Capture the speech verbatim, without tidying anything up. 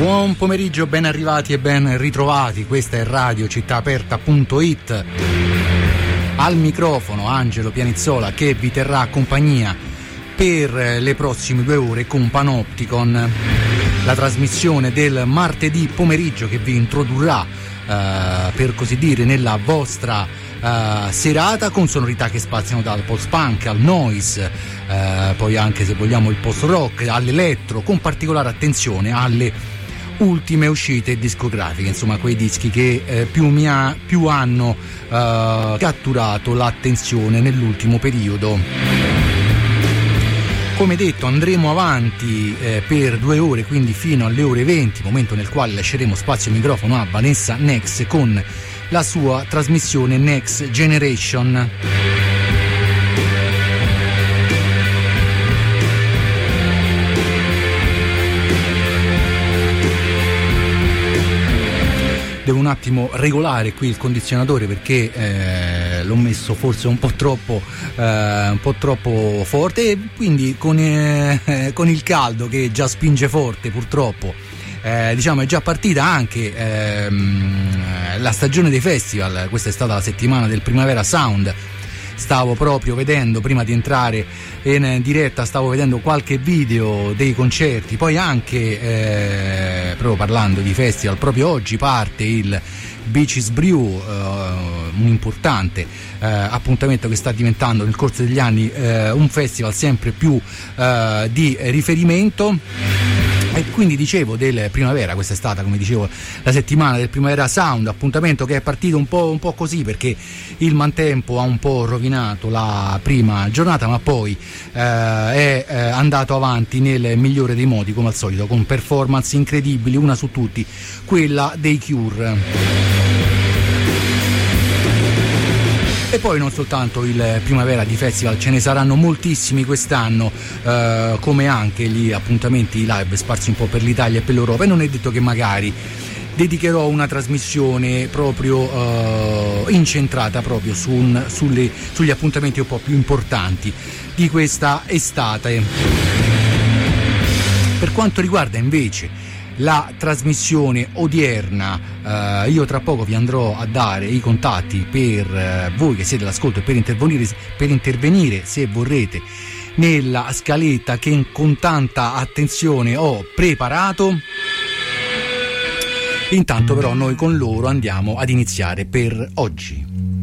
Buon pomeriggio, ben arrivati e ben ritrovati. Questa è radio città aperta punto it. Al microfono Angelo Pianizzola, che vi terrà compagnia per le prossime due ore con Panopticon, la trasmissione del martedì pomeriggio che vi introdurrà eh, per così dire nella vostra eh, serata, con sonorità che spaziano dal post-punk al noise, eh, poi anche, se vogliamo, il post-rock, all'elettro, con particolare attenzione alle ultime uscite discografiche, insomma quei dischi che eh, più, mi ha, più hanno eh, catturato l'attenzione nell'ultimo periodo. Come detto, andremo avanti eh, per due ore, quindi fino alle ore venti, momento nel quale lasceremo spazio e microfono a Vanessa Nex con la sua trasmissione Next Generation. Devo un attimo regolare qui il condizionatore perché eh, l'ho messo forse un po' troppo eh, un po' troppo forte, e quindi con, eh, con il caldo che già spinge forte purtroppo, eh, diciamo è già partita anche ehm, la stagione dei festival. Questa è stata la settimana del Primavera Sound. Stavo proprio vedendo, prima di entrare in diretta, stavo vedendo qualche video dei concerti, poi anche eh, proprio parlando di festival, proprio oggi parte il Beaches Brew, eh, un importante eh, appuntamento che sta diventando nel corso degli anni eh, un festival sempre più eh, di riferimento. E quindi dicevo del Primavera, questa è stata, come dicevo, la settimana del Primavera Sound, appuntamento che è partito un po', un po' così perché il maltempo ha un po' rovinato la prima giornata, ma poi eh, è eh, andato avanti nel migliore dei modi, come al solito, con performance incredibili, una su tutti, quella dei Cure. E poi non soltanto il Primavera di festival, ce ne saranno moltissimi quest'anno, eh, come anche gli appuntamenti live sparsi un po' per l'Italia e per l'Europa, e non è detto che magari dedicherò una trasmissione proprio eh, incentrata proprio su un, sulle, sugli appuntamenti un po' più importanti di questa estate. Per quanto riguarda invece la trasmissione odierna, eh, io tra poco vi andrò a dare i contatti per eh, voi che siete all'ascolto e per intervenire, per intervenire se vorrete nella scaletta che con tanta attenzione ho preparato. Intanto però noi con loro andiamo ad iniziare per oggi.